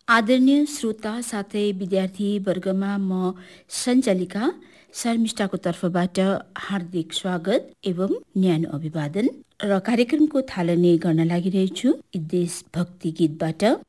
आदरणीय श्रोता साथै विद्यार्थी वर्गमा म सञ्चालिका शर्मिष्ठाको तर्फबाट हार्दिक स्वागत एवं न्यानो अभिवादन र कार्यक्रमको थालनी गर्न लागिरहेछु देशभक्ति गीतबाट।